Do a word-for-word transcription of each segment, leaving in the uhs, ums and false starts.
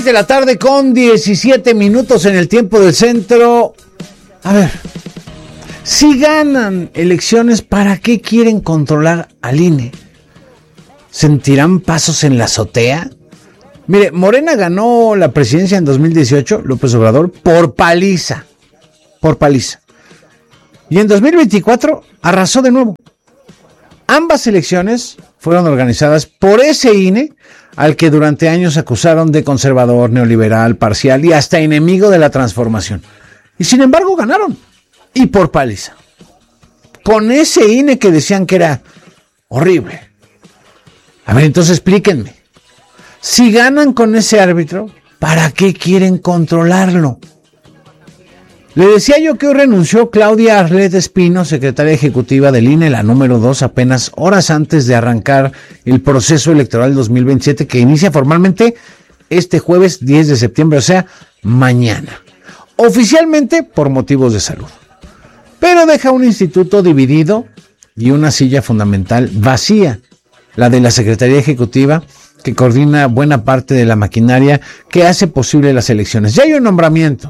de la tarde con diecisiete minutos en el tiempo del centro. A ver, si ganan elecciones, ¿para qué quieren controlar al I N E? ¿Sentirán pasos en la azotea? Mire, Morena ganó la presidencia en dos mil dieciocho, López Obrador, por paliza, por paliza. Y en dos mil veinticuatro arrasó de nuevo. Ambas elecciones fueron organizadas por ese I N E al que durante años acusaron de conservador, neoliberal, parcial y hasta enemigo de la transformación. Y sin embargo ganaron, y por paliza. Con ese I N E que decían que era horrible. A ver, entonces explíquenme. Si ganan con ese árbitro, ¿para qué quieren controlarlo? Le decía yo que hoy renunció Claudia Arlet Espino, secretaria ejecutiva del I N E, la número dos, apenas horas antes de arrancar el proceso electoral dos mil veintisiete, que inicia formalmente este jueves diez de septiembre, o sea, mañana. Oficialmente por motivos de salud. Pero deja un instituto dividido y una silla fundamental vacía, la de la Secretaría Ejecutiva, que coordina buena parte de la maquinaria que hace posible las elecciones. Ya hay un nombramiento.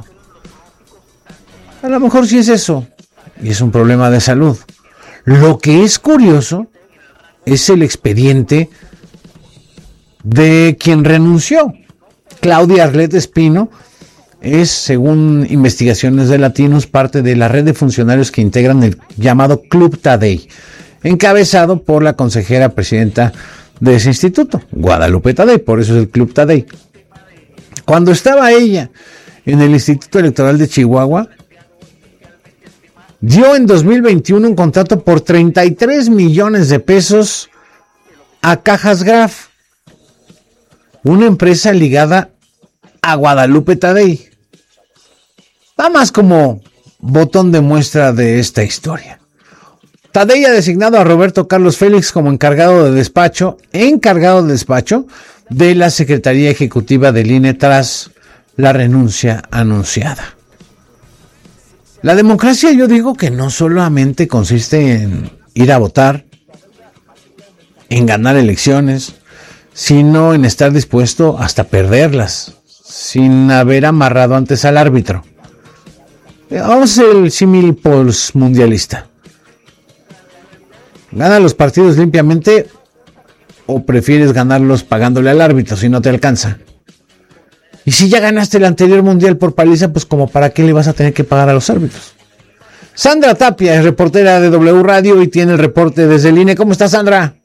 A lo mejor sí es eso, y es un problema de salud. Lo que es curioso es el expediente de quien renunció. Claudia Arlet Espino es, según investigaciones de Latinos, parte de la red de funcionarios que integran el llamado Club Tadei, encabezado por la consejera presidenta de ese instituto, Guadalupe Tadei, por eso es el Club Tadei. Cuando estaba ella en el Instituto Electoral de Chihuahua, dio en dos mil veintiuno un contrato por treinta y tres millones de pesos a Cajas Graf, una empresa ligada a Guadalupe Tadei. Va más como botón de muestra de esta historia. Tadei ha designado a Roberto Carlos Félix como encargado de despacho, encargado de despacho de la Secretaría Ejecutiva del I N E tras la renuncia anunciada. La democracia, yo digo que no solamente consiste en ir a votar, en ganar elecciones, sino en estar dispuesto hasta perderlas, sin haber amarrado antes al árbitro. Vamos a hacer el símil postmundialista. ¿Gana los partidos limpiamente o prefieres ganarlos pagándole al árbitro si no te alcanza? Y si ya ganaste el anterior mundial por paliza, pues como para qué le vas a tener que pagar a los árbitros. Sandra Tapia es reportera de W Radio y tiene el reporte desde el I N E. ¿Cómo estás, Sandra?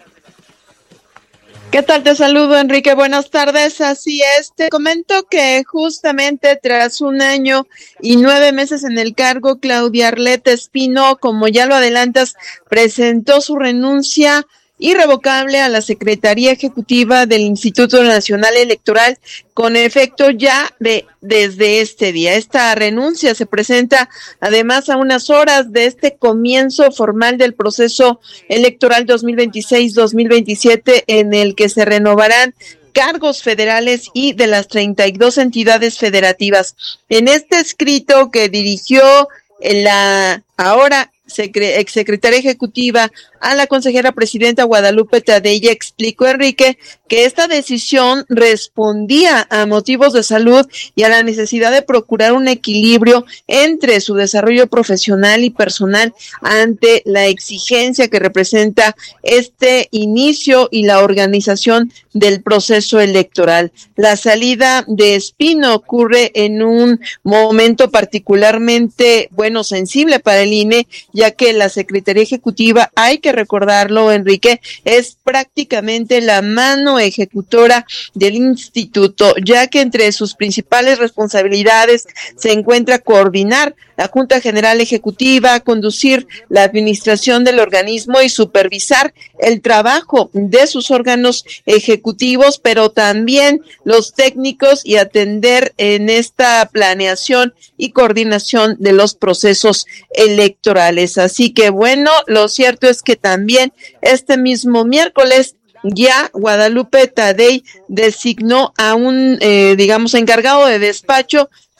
¿Qué tal? Te saludo, Enrique. Buenas tardes. Así es. Te comento que justamente tras un año y nueve meses en el cargo, Claudia Arlet Espino, como ya lo adelantas, presentó su renuncia irrevocable a la Secretaría Ejecutiva del Instituto Nacional Electoral con efecto ya de desde este día. Esta renuncia se presenta además a unas horas de este comienzo formal del proceso electoral dos mil veintiséis dos mil veintisiete, en el que se renovarán cargos federales y de las treinta y dos entidades federativas. En este escrito que dirigió la ahora exsecretaria ejecutiva a la consejera presidenta Guadalupe Tadei, explicó, Enrique, que esta decisión respondía a motivos de salud y a la necesidad de procurar un equilibrio entre su desarrollo profesional y personal ante la exigencia que representa este inicio y la organización del proceso electoral. La salida de Espino ocurre en un momento particularmente, bueno, sensible para el I N E, ya que la Secretaría Ejecutiva, hay que recordarlo, Enrique, es prácticamente la mano ejecutora del instituto, ya que entre sus principales responsabilidades se encuentra coordinar la Junta General Ejecutiva, conducir la administración del organismo y supervisar el trabajo de sus órganos ejecutivos, pero también los técnicos, y atender en esta planeación y coordinación de los procesos electorales. Así que bueno, lo cierto es que también este mismo miércoles ya Guadalupe Tadei designó a un, eh, digamos, encargado de despacho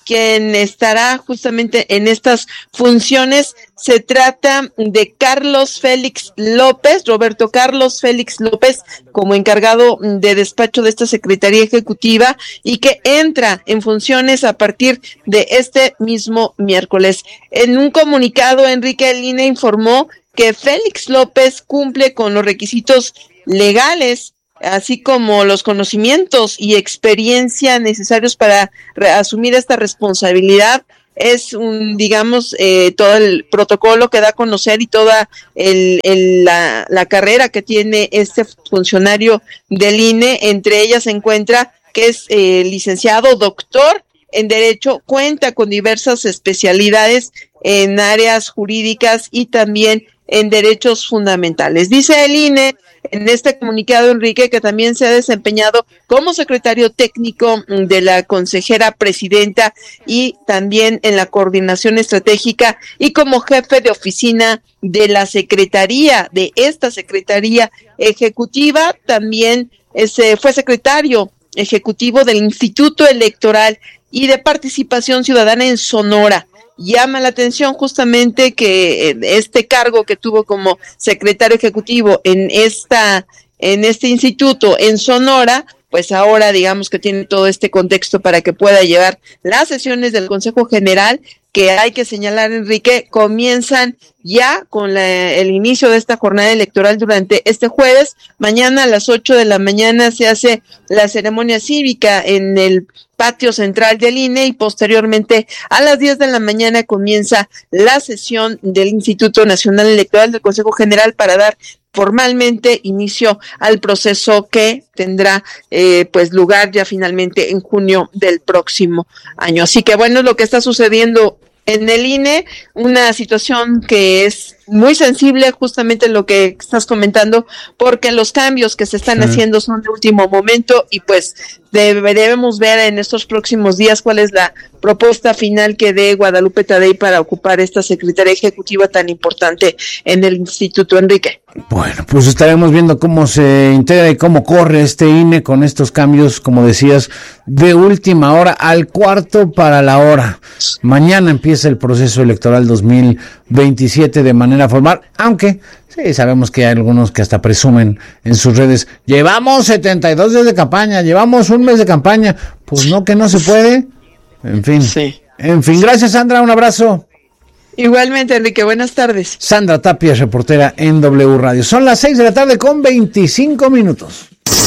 quien estará justamente en estas funciones. Se trata de Carlos Félix López, Roberto Carlos Félix López, como encargado de despacho de esta Secretaría Ejecutiva, y que entra en funciones a partir de este mismo miércoles. En un comunicado, Enrique, el I N E informó que Félix López cumple con los requisitos legales, así como los conocimientos y experiencia necesarios para re- asumir esta responsabilidad. Es un, digamos, eh, todo el protocolo que da a conocer y toda el, el, la, la carrera que tiene este funcionario del I N E. Entre ellas se encuentra que es eh, licenciado, doctor en Derecho, cuenta con diversas especialidades en áreas jurídicas y también en derechos fundamentales. Dice el I N E en este comunicado, Enrique, que también se ha desempeñado como secretario técnico de la consejera presidenta y también en la coordinación estratégica y como jefe de oficina de la secretaría, de esta secretaría ejecutiva. También ese fue secretario ejecutivo del Instituto Electoral y de Participación Ciudadana en Sonora. Llama la atención justamente que este cargo que tuvo como secretario ejecutivo en esta, en este instituto en Sonora, pues ahora digamos que tiene todo este contexto para que pueda llevar las sesiones del Consejo General, que hay que señalar, Enrique, comienzan ya con la, el inicio de esta jornada electoral durante este jueves. Mañana a las ocho de la mañana se hace la ceremonia cívica en el patio central del I N E y posteriormente a las diez de la mañana comienza la sesión del Instituto Nacional Electoral del Consejo General para dar formalmente inicio al proceso que tendrá eh, pues lugar ya finalmente en junio del próximo año. Así que bueno, es lo que está sucediendo en el I N E, una situación que es muy sensible, justamente lo que estás comentando, porque los cambios que se están sí. haciendo son de último momento y pues debe, debemos ver en estos próximos días cuál es la propuesta final que dé Guadalupe Tadei para ocupar esta secretaría ejecutiva tan importante en el Instituto, Enrique. Bueno, pues estaremos viendo cómo se integra y cómo corre este I N E con estos cambios, como decías, de última hora al cuarto para la hora. Mañana empieza el proceso electoral dos mil veintisiete de manera formal, aunque sí sabemos que hay algunos que hasta presumen en sus redes, llevamos setenta y dos días de campaña, llevamos un mes de campaña, pues no, que no se puede. En fin, sí. en fin, gracias Sandra, un abrazo. Igualmente, Enrique, buenas tardes. Sandra Tapia, reportera en W Radio. Son las seis de la tarde con veinticinco minutos.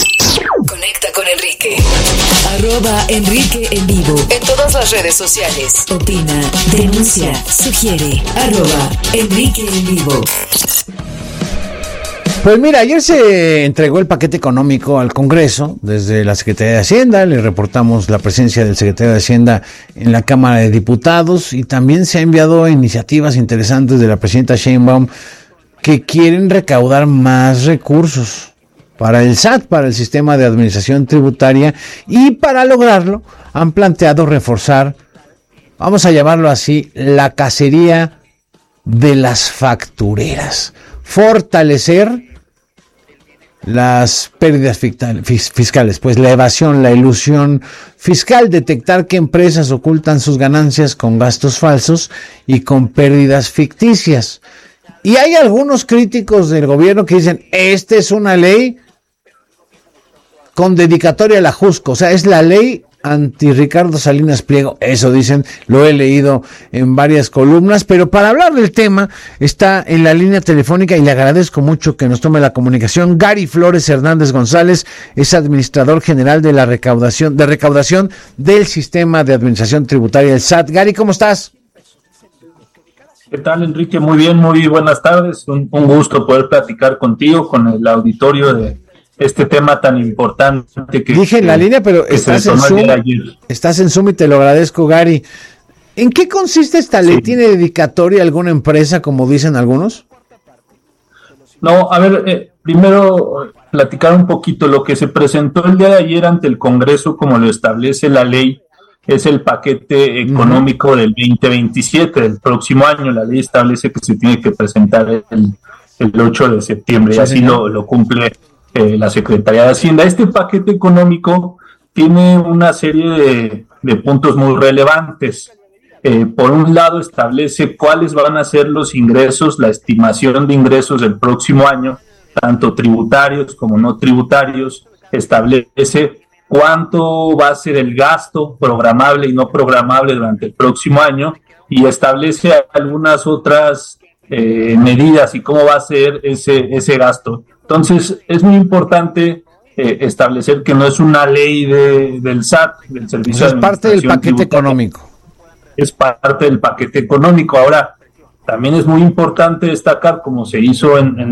Conecta con Enrique. Arroba Enrique en vivo. En todas las redes sociales. Opina, denuncia, sugiere. Arroba Enrique en vivo. Pues mira, ayer se entregó el paquete económico al Congreso desde la Secretaría de Hacienda. Le reportamos la presencia del secretario de Hacienda en la Cámara de Diputados y también se ha enviado iniciativas interesantes de la presidenta Sheinbaum que quieren recaudar más recursos para el S A T, para el Sistema de Administración Tributaria, y para lograrlo han planteado reforzar, vamos a llamarlo así, la cacería de las factureras, fortalecer las pérdidas fiscales, pues la evasión, la elusión fiscal, detectar que empresas ocultan sus ganancias con gastos falsos y con pérdidas ficticias. Y hay algunos críticos del gobierno que dicen, esta es una ley con dedicatoria a la Jusco, o sea, es la ley anti Ricardo Salinas Pliego, eso dicen, lo he leído en varias columnas, pero para hablar del tema está en la línea telefónica y le agradezco mucho que nos tome la comunicación Gary Flores Hernández González, es administrador general de la recaudación, de recaudación del Sistema de Administración Tributaria, el S A T. Gary, ¿cómo estás? ¿Qué tal, Enrique? Muy bien, muy buenas tardes, un, un gusto poder platicar contigo, con el auditorio de este tema tan importante que dije en la línea, pero estás en Zoom, estás en Zoom y te lo agradezco, Gary. ¿En qué consiste esta ley? Sí. ¿Tiene dedicatoria a alguna empresa, como dicen algunos? No, a ver, eh, primero platicar un poquito. Lo que se presentó el día de ayer ante el Congreso, como lo establece la ley, es el paquete económico uh-huh. del veinte veintisiete, del próximo año. La ley establece que se tiene que presentar el, el ocho de septiembre, sí, y así lo, lo cumple Eh, la Secretaría de Hacienda. Este paquete económico tiene una serie de, de puntos muy relevantes. Eh, por un lado, establece cuáles van a ser los ingresos, la estimación de ingresos del próximo año, tanto tributarios como no tributarios. Establece cuánto va a ser el gasto programable y no programable durante el próximo año, y establece algunas otras eh, medidas y cómo va a ser ese, ese gasto. Entonces, es muy importante eh, establecer que no es una ley de, del S A T, del Servicio de Administración Tributaria. Es parte del paquete económico. Es parte del paquete económico. Ahora, también es muy importante destacar, como se hizo en, en